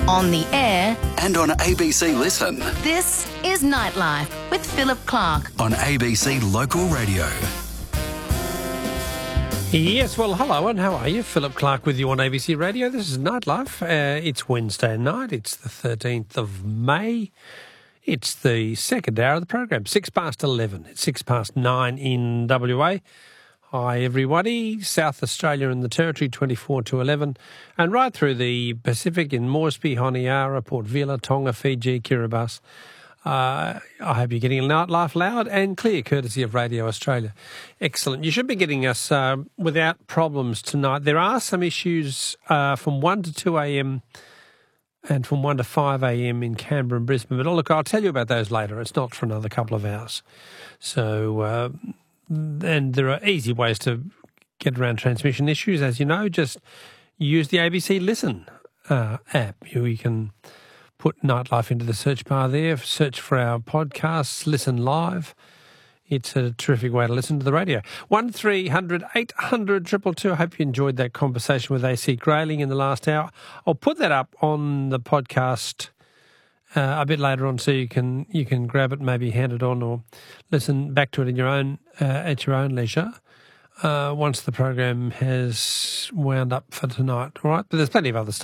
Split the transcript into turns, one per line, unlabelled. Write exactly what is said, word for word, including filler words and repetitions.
on the air,
and on A B C Listen.
This is Nightlife with Philip Clark
on A B C Local Radio.
Yes, well, hello and how are you? Philip Clark with you on A B C Radio. This is Nightlife. Uh, it's Wednesday night. It's the thirteenth of May. It's the second hour of the program, six past eleven. It's six past nine in W A. Hi, everybody. South Australia and the Territory, twenty-four to eleven. And right through the Pacific in Moresby, Honiara, Port Vila, Tonga, Fiji, Kiribati. Uh, I hope you're getting Nightlife loud and clear, courtesy of Radio Australia. Excellent. You should be getting us uh, without problems tonight. There are some issues uh, from one to two a.m. and from one to five a.m. in Canberra and Brisbane. But look, I'll tell you about those later. It's not for another couple of hours. So, uh, and there are easy ways to get around transmission issues, as you know. Just use the A B C Listen uh, app. You, you can put Nightlife into the search bar there, search for our podcasts, listen live. It's a terrific way to listen to the radio. one three hundred eight hundred two two two. I hope you enjoyed that conversation with A C Grayling in the last hour. I'll put that up on the podcast uh, a bit later on so you can you can grab it, maybe hand it on or listen back to it in your own uh, at your own leisure uh, once the program has wound up for tonight. All right? But there's plenty of other stuff.